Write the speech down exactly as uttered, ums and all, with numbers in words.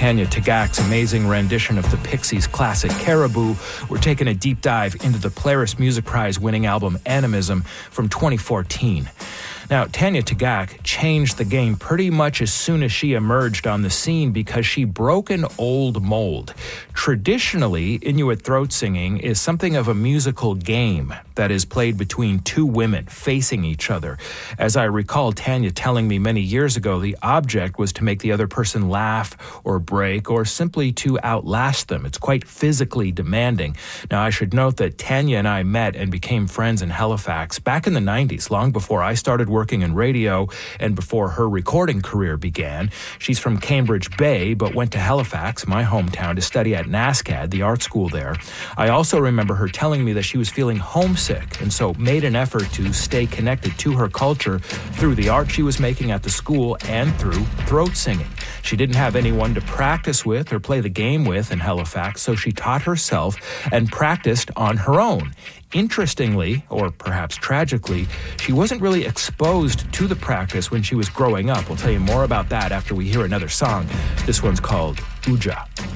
Tanya Tagaq's amazing rendition of the Pixies' classic Caribou. We're taking a deep dive into the Polaris Music Prize winning album Animism from twenty fourteen. Now, Tanya Tagaq changed the game pretty much as soon as she emerged on the scene because she broke an old mold. Traditionally, Inuit throat singing is something of a musical game that is played between two women facing each other. As I recall Tanya telling me many years ago, the object was to make the other person laugh or break or simply to outlast them. It's quite physically demanding. Now, I should note that Tanya and I met and became friends in Halifax back in the nineties, long before I started working in radio and before her recording career began. She's from Cambridge Bay, but went to Halifax, my hometown, to study at NASCAD, the art school there. I also remember her telling me that she was feeling homesick and so made an effort to stay connected to her culture through the art she was making at the school and through throat singing. She didn't have anyone to practice with or play the game with in Halifax, so she taught herself and practiced on her own. Interestingly, or perhaps tragically, she wasn't really exposed to the practice when she was growing up. We'll tell you more about that after we hear another song. This one's called Uja.